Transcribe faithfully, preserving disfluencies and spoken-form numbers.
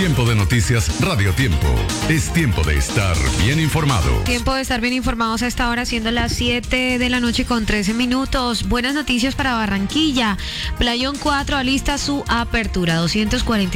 Tiempo de noticias Radio Tiempo. Es tiempo de estar bien informado. Tiempo de estar bien informados a esta hora, siendo las siete de la noche con trece minutos. Buenas noticias para Barranquilla. Playón cuatro alista su apertura. doscientos cuarenta